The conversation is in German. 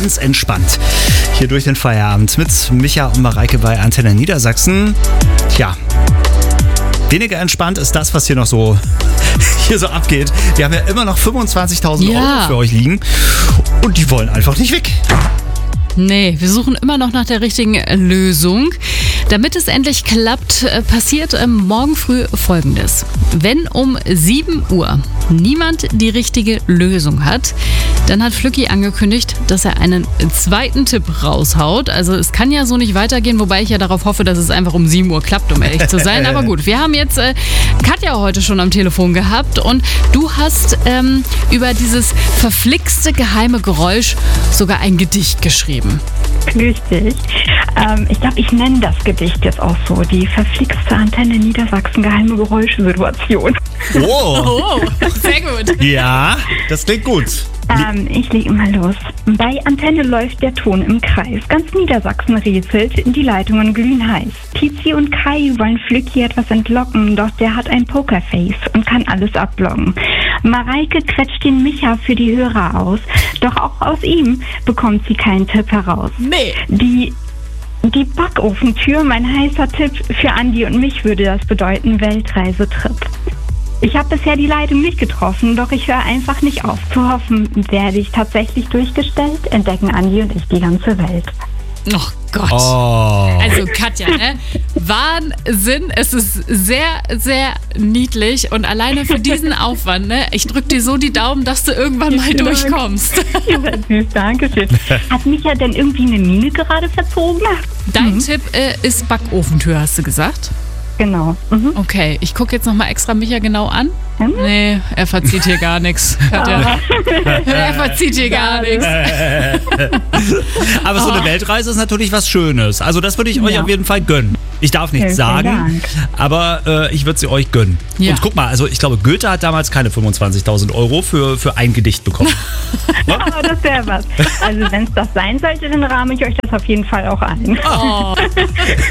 ganz entspannt hier durch den Feierabend mit Micha und Mareike bei Antenne Niedersachsen. Tja, weniger entspannt ist das, was hier so abgeht. Wir haben ja immer noch 25.000 Euro für euch liegen und die wollen einfach nicht weg. Nee, wir suchen immer noch nach der richtigen Lösung. Damit es endlich klappt, passiert morgen früh Folgendes. Wenn um 7 Uhr niemand die richtige Lösung hat, dann hat Flücki angekündigt, dass er einen zweiten Tipp raushaut. Also es kann ja so nicht weitergehen, wobei ich ja darauf hoffe, dass es einfach um 7 Uhr klappt, um ehrlich zu sein. Aber gut, wir haben jetzt Katja heute schon am Telefon gehabt und du hast über dieses verflixte geheime Geräusch sogar ein Gedicht geschrieben. Richtig. Ich glaube, ich nenne das Gedicht jetzt auch so. Die verflixte Antenne Niedersachsen geheime Geräuschsituation. Oh, sehr gut. Ja, das klingt gut. Ich lege mal los. Bei Antenne läuft der Ton im Kreis. Ganz Niedersachsen rätselt, die Leitungen glühen heiß. Tizi und Kai wollen Flücki etwas entlocken, doch der hat ein Pokerface und kann alles abloggen. Mareike quetscht den Micha für die Hörer aus, doch auch aus ihm bekommt sie keinen Tipp heraus. Nee. Die Backofentür, mein heißer Tipp für Andi und mich würde das bedeuten, Weltreisetrip. Ich habe bisher die Leitung nicht getroffen, doch ich höre einfach nicht auf zu hoffen. Werde ich tatsächlich durchgestellt, entdecken Andi und ich die ganze Welt. Oh Gott. Oh. Also Katja, ne? Wahnsinn. Es ist sehr, sehr niedlich und alleine für diesen Aufwand, ne? Ich drück dir so die Daumen, dass du irgendwann mal durchkommst. Ja, süß, danke schön. Hat Micha denn irgendwie eine Miene gerade verzogen? Dein Tipp ist Backofentür, hast du gesagt? Genau. Okay, ich gucke jetzt nochmal extra Micha genau an. Nee, er verzieht hier gar nichts. Er verzieht hier gar nichts. Aber so eine Weltreise ist natürlich was Schönes. Also das würde ich euch auf jeden Fall gönnen. Ich darf nichts sagen, aber ich würde sie euch gönnen. Ja. Und guck mal, also ich glaube, Goethe hat damals keine 25.000 Euro für ein Gedicht bekommen. Aber das wäre was. Also wenn es das sein sollte, dann rahme ich euch das auf jeden Fall auch ein. Oh.